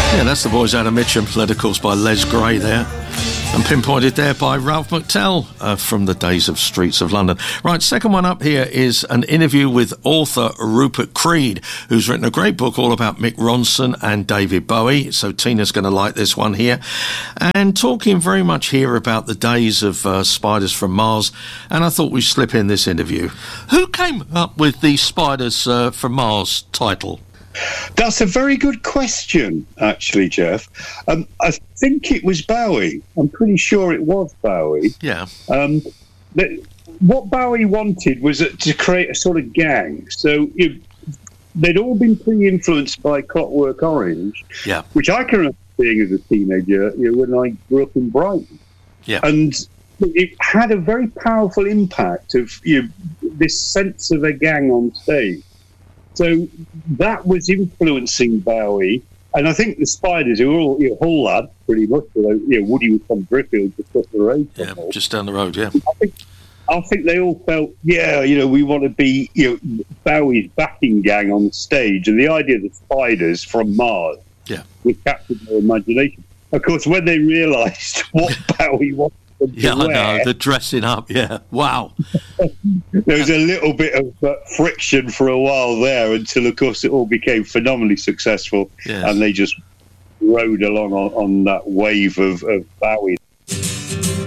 Yeah, that's the Boys Out of Mitcham, led of course by Les Gray there, and pinpointed there by Ralph McTell from the days of Streets of London. Right, second one up here is an interview with author Rupert Creed, who's written a great book all about Mick Ronson and David Bowie, so Tina's going to like this one here, and talking very much here about the days of Spiders from Mars, and I thought we'd slip in this interview. Who came up with the Spiders from Mars title? That's a very good question, actually, Jeff. I think it was Bowie. I'm pretty sure it was Bowie. Yeah. What Bowie wanted was to create a sort of gang. So they'd all been pre-influenced by Clockwork Orange, yeah, which I can remember seeing as a teenager when I grew up in Brighton. Yeah. And it had a very powerful impact of this sense of a gang on stage. So that was influencing Bowie, and I think the Spiders, who were all Hull lads, pretty much. Woody was from Driffield, just up the road. Yeah, just down the road. Yeah. I think they all felt, we want to be, Bowie's backing gang on stage, and the idea of the Spiders from Mars, was captured their imagination. Of course, when they realised what Bowie wanted. Yeah, I know, the dressing up, yeah. Wow. There was a little bit of friction for a while there until, of course, it all became phenomenally successful, and they just rode along on that wave of Bowie